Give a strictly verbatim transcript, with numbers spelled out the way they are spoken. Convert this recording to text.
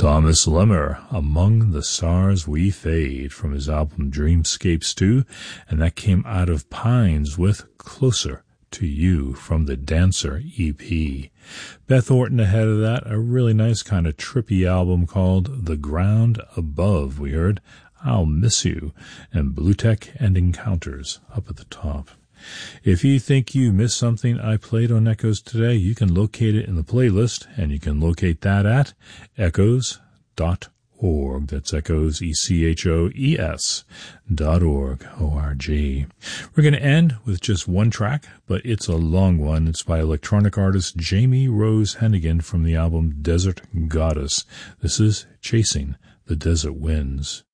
Thomas Lemmer, Among the Stars We Fade, from his album Dreamscapes two, and that came out of Pines with Closer to You from the Dancer E P. Beth Orton ahead of that, a really nice kind of trippy album called The Ground Above. We heard I'll Miss You, and Blue Tech and Encounters up at the top. If you think you missed something I played on Echoes today, you can locate it in the playlist, and you can locate that at echoes dot org. That's Echoes, E C H O E S dot org, O R G. We're going to end with just one track, but it's a long one. It's by electronic artist Jamie Rose Hennigan from the album Desert Goddess. This is Chasing the Desert Winds.